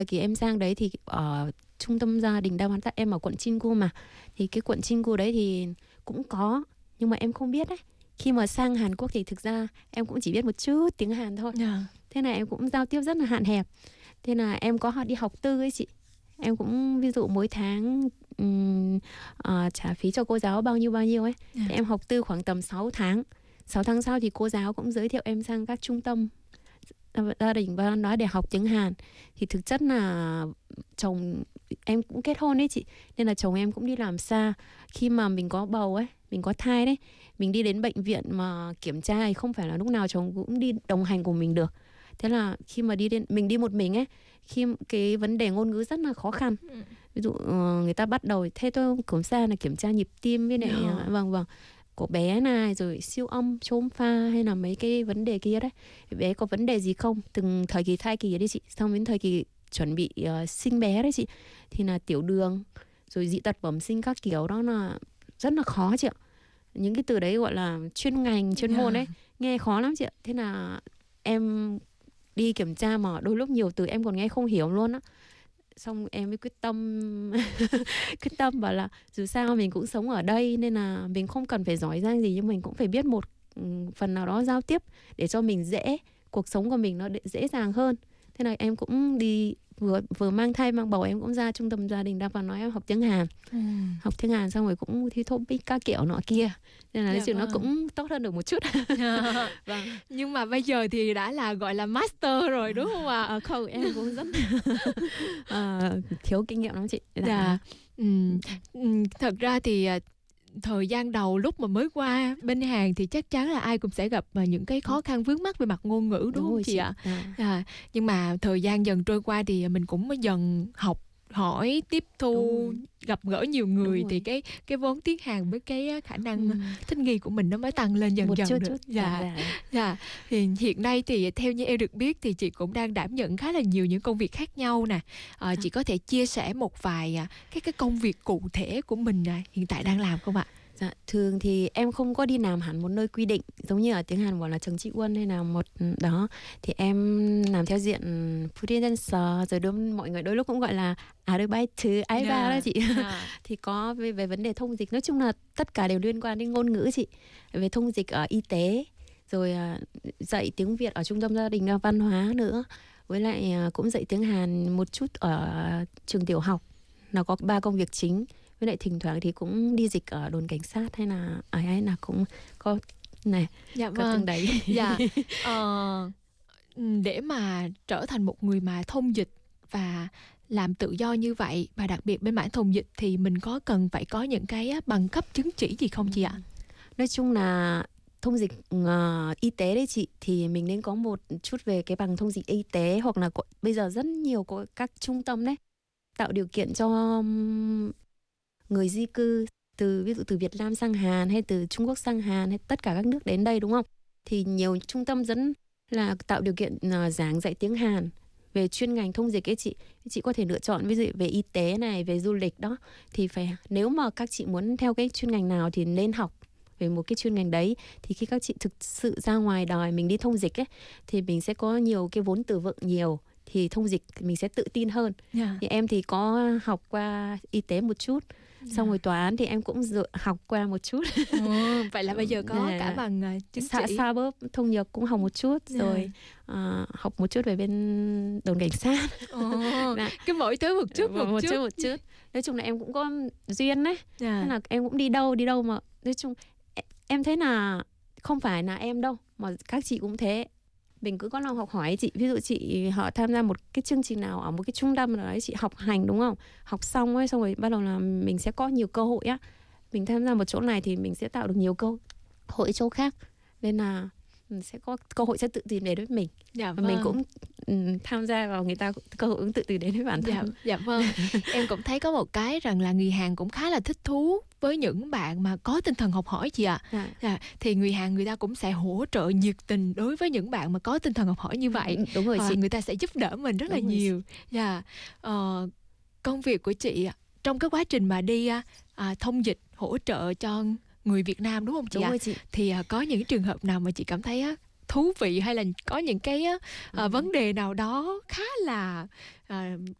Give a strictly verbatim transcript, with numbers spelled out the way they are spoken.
Kỳ em sang đấy thì ở trung tâm gia đình đa văn tại em ở quận Chingu mà, thì cái quận Chingu đấy thì cũng có, nhưng mà em không biết đấy. Khi mà sang Hàn Quốc thì thực ra em cũng chỉ biết một chút tiếng Hàn thôi. Yeah. Thế là em cũng giao tiếp rất là hạn hẹp. Thế là em có đi học tư ấy chị. Em cũng ví dụ mỗi tháng um, uh, trả phí cho cô giáo bao nhiêu bao nhiêu ấy. Yeah. Thì em học tư khoảng tầm sáu tháng. sáu tháng sau thì cô giáo cũng giới thiệu em sang các trung tâm gia đình và nói để học tiếng Hàn. Thì thực chất là chồng em cũng kết hôn ấy chị, nên là chồng em cũng đi làm xa. Khi mà mình có bầu ấy, mình có thai đấy, mình đi đến bệnh viện mà kiểm tra thì không phải là lúc nào chồng cũng đi đồng hành cùng mình được. Thế là khi mà đi đến mình đi một mình ấy, khi cái vấn đề ngôn ngữ rất là khó khăn. Ví dụ người ta bắt đầu thế tôi kiểm tra là kiểm tra nhịp tim với này, Yeah. vâng vâng của bé này, rồi siêu âm, chôm pha hay là mấy cái vấn đề kia đấy. Bé có vấn đề gì không? Từng thời kỳ thai kỳ đấy chị, xong đến thời kỳ chuẩn bị uh, sinh bé đấy chị, thì là tiểu đường, rồi dị tật bẩm sinh các kiểu, đó là rất là khó chị ạ. Những cái từ đấy gọi là chuyên ngành, chuyên môn đấy, nghe khó lắm chị ạ. Thế là em đi kiểm tra mà đôi lúc nhiều từ em còn nghe không hiểu luôn á. Xong em mới quyết tâm quyết tâm bảo là dù sao mình cũng sống ở đây, nên là mình không cần phải giỏi giang gì, nhưng mình cũng phải biết một phần nào đó giao tiếp để cho mình dễ, cuộc sống của mình nó dễ dàng hơn. Thế là em cũng đi vừa vừa mang thai mang bầu, em cũng ra trung tâm gia đình đa văn nói em học tiếng Hàn. ừ. Học tiếng Hàn xong rồi cũng thi topic các kiểu nọ kia, nên là Dạ nói chung vâng. nó cũng tốt hơn được một chút. Vâng. Nhưng mà bây giờ thì đã là gọi là master rồi đúng không ạ? À, không, em cũng rất à, thiếu kinh nghiệm lắm chị. Dạ. Ừ. Thật ra thì thời gian đầu lúc mà mới qua bên Hàn thì chắc chắn là ai cũng sẽ gặp những cái khó khăn vướng mắc về mặt ngôn ngữ đúng, đúng không chị, chị ạ? À. À, nhưng mà thời gian dần trôi qua thì mình cũng dần học hỏi, tiếp thu, gặp gỡ nhiều người thì cái cái vốn tiếng Hàn với cái khả năng ừ. thích nghi của mình nó mới tăng lên dần một dần chút được. chút. Dạ. Dạ. Dạ. Thì hiện nay thì theo như em được biết thì chị cũng đang đảm nhận khá là nhiều những công việc khác nhau nè. À, chị có thể chia sẻ một vài cái cái công việc cụ thể của mình hiện tại đang làm không ạ? Dạ, thường thì em không có đi làm hẳn một nơi quy định, giống như ở tiếng Hàn gọi là 정치 won hay là một đó, thì em làm theo diện freelancer, rồi đôi mọi người đôi lúc cũng gọi là Arbeit, alba yeah. đó chị. Yeah. Thì có về, về vấn đề thông dịch, nói chung là tất cả đều liên quan đến ngôn ngữ chị, về thông dịch ở y tế, rồi dạy tiếng Việt ở trung tâm gia đình văn hóa nữa, với lại cũng dạy tiếng Hàn một chút ở trường tiểu học. Nó có ba công việc chính. Với lại thỉnh thoảng thì cũng đi dịch ở đồn cảnh sát hay là ấy ấy là cũng có này. Dạ có vâng. từng đấy. Dạ. Ờ, để mà trở thành một người mà thông dịch và làm tự do như vậy, và đặc biệt bên mảng thông dịch thì mình có cần phải có những cái bằng cấp chứng chỉ gì không chị ạ? Nói chung là thông dịch uh, y tế đấy chị, thì mình nên có một chút về cái bằng thông dịch y tế, hoặc là có, bây giờ rất nhiều có các trung tâm đấy tạo điều kiện cho người di cư từ ví dụ từ Việt Nam sang Hàn hay từ Trung Quốc sang Hàn hay tất cả các nước đến đây đúng không? Thì nhiều trung tâm dẫn là tạo điều kiện uh, giảng dạy tiếng Hàn về chuyên ngành thông dịch ấy chị. Chị có thể lựa chọn ví dụ về y tế này, về du lịch đó, thì phải nếu mà các chị muốn theo cái chuyên ngành nào thì nên học về một cái chuyên ngành đấy. Thì khi các chị thực sự ra ngoài đời mình đi thông dịch ấy, thì mình sẽ có nhiều cái vốn từ vựng nhiều, thì thông dịch mình sẽ tự tin hơn. Yeah. Thì em thì có học qua y tế một chút. Yeah. Xong rồi tòa án thì em cũng dự, học qua một chút. Ồ, vậy là bây giờ có yeah. cả bằng uh, chứng Sa, chỉ Sa bớp thông nhược cũng học một chút. Yeah. Rồi uh, học một chút về bên đồn cảnh sát. Ồ, cái mỗi thứ một chút một, một chút. chút một chút. Nói chung là em cũng có duyên đấy. Yeah. Thế là em cũng đi đâu đi đâu mà nói chung em thấy là không phải là em đâu mà các chị cũng thế. Mình cứ có lòng học hỏi chị. Ví dụ chị họ tham gia một cái chương trình nào ở một cái trung tâm nào đấy, chị học hành đúng không? Học xong ấy, xong rồi bắt đầu là mình sẽ có nhiều cơ hội á. Mình tham gia một chỗ này thì mình sẽ tạo được nhiều cơ hội chỗ khác. Nên là mình sẽ có cơ hội sẽ tự tìm đến với mình. Dạ và vâng. mình cũng um, tham gia vào người ta cơ hội cũng tự tìm đến với bản thân. Dạ, dạ vâng. Em cũng thấy có một cái rằng là người Hàn cũng khá là thích thú với những bạn mà có tinh thần học hỏi chị ạ. À. Dạ. Thì người Hàn người ta cũng sẽ hỗ trợ nhiệt tình đối với những bạn mà có tinh thần học hỏi như vậy. Đúng rồi chị. Người ta sẽ giúp đỡ mình rất Đúng là nhiều. Dạ. Ờ, công việc của chị trong cái quá trình mà đi à, thông dịch hỗ trợ cho người Việt Nam đúng không chị ạ? Đúng rồi chị. Thì à, có những trường hợp nào mà chị cảm thấy á, thú vị hay là có những cái uh, vấn đề nào đó khá là uh,